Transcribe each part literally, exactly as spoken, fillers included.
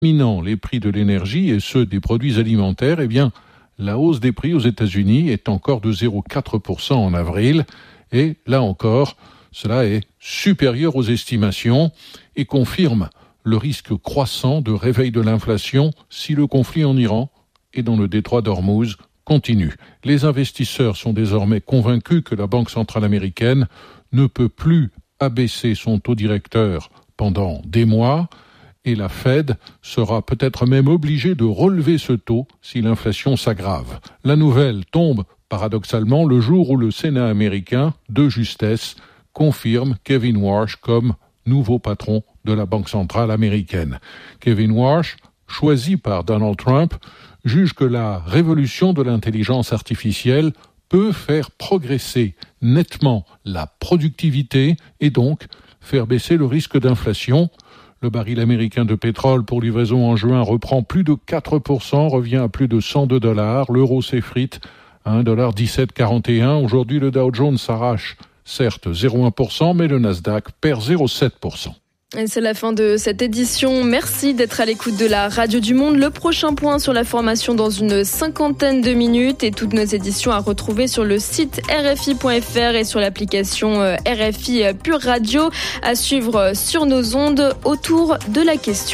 dominant les prix de l'énergie et ceux des produits alimentaires, eh bien, la hausse des prix aux États-Unis est encore de zéro virgule quatre pour cent en avril. Et là encore, cela est supérieur aux estimations et confirme le risque croissant de réveil de l'inflation si le conflit en Iran et dans le détroit d'Ormuz continue. Les investisseurs sont désormais convaincus que la Banque centrale américaine ne peut plus abaisser son taux directeur pendant des mois et la Fed sera peut-être même obligée de relever ce taux si l'inflation s'aggrave. La nouvelle tombe paradoxalement le jour où le Sénat américain, de justesse, confirme Kevin Warsh comme nouveau patron de la Banque centrale américaine. Kevin Warsh, choisi par Donald Trump, juge que la révolution de l'intelligence artificielle peut faire progresser nettement la productivité et donc faire baisser le risque d'inflation. Le baril américain de pétrole pour livraison en juin reprend plus de quatre pour cent, revient à plus de cent deux dollars. L'euro s'effrite à un dollar dix-sept quarante et un. Aujourd'hui, le Dow Jones s'arrache, certes zéro virgule un pour cent, mais le Nasdaq perd zéro virgule sept pour cent. Et c'est la fin de cette édition. Merci d'être à l'écoute de la Radio du Monde. Le prochain point sur la formation dans une cinquantaine de minutes et toutes nos éditions à retrouver sur le site R F I point F R et sur l'application R F I Pure Radio à suivre sur nos ondes autour de la question.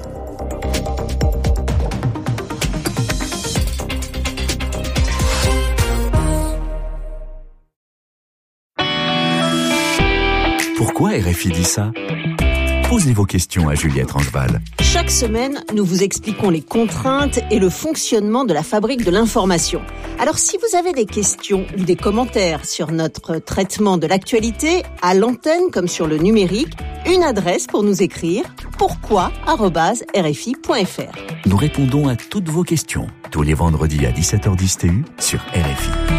Pourquoi R F I dit ça ? Posez vos questions à Juliette Rangeval. Chaque semaine, nous vous expliquons les contraintes et le fonctionnement de la fabrique de l'information. Alors si vous avez des questions ou des commentaires sur notre traitement de l'actualité, à l'antenne comme sur le numérique, une adresse pour nous écrire, pourquoi arobase R F I point F R. Nous répondons à toutes vos questions, tous les vendredis à dix-sept heures dix T U sur R F I.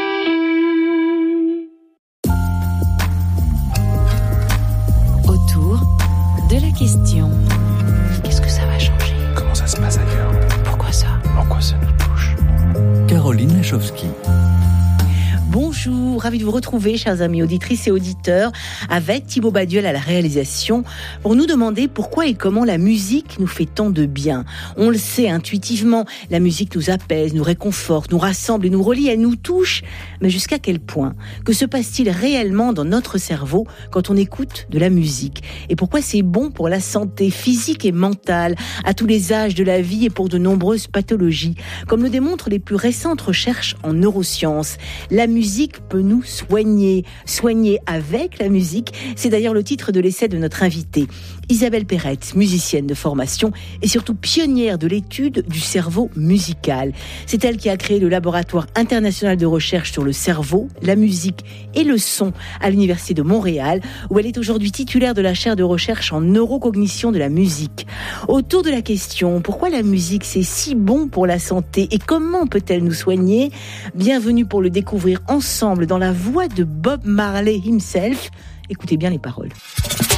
De la question. Qu'est-ce que ça va changer ? Comment ça se passe ailleurs ? Pourquoi ça ? En quoi ça nous touche ? Caroline Lachowski. Bonjour, ravi de vous retrouver, chers amis auditrices et auditeurs, avec Thibaut Badiol à la réalisation, pour nous demander pourquoi et comment la musique nous fait tant de bien. On le sait intuitivement, la musique nous apaise, nous réconforte, nous rassemble et nous relie, elle nous touche. Mais jusqu'à quel point ? Que se passe-t-il réellement dans notre cerveau quand on écoute de la musique ? Et pourquoi c'est bon pour la santé physique et mentale, à tous les âges de la vie et pour de nombreuses pathologies ? Comme le démontrent les plus récentes recherches en neurosciences, la musique peut nous soigner. Soigner avec la musique, c'est d'ailleurs le titre de l'essai de notre invitée. Isabelle Perrette, musicienne de formation et surtout pionnière de l'étude du cerveau musical. C'est elle qui a créé le laboratoire international de recherche sur le cerveau, la musique et le son à l'Université de Montréal, où elle est aujourd'hui titulaire de la chaire de recherche en neurocognition de la musique. Autour de la question, pourquoi la musique c'est si bon pour la santé et comment peut-elle nous soigner ? Bienvenue pour le découvrir ensemble dans la voix de Bob Marley himself. Écoutez bien les paroles.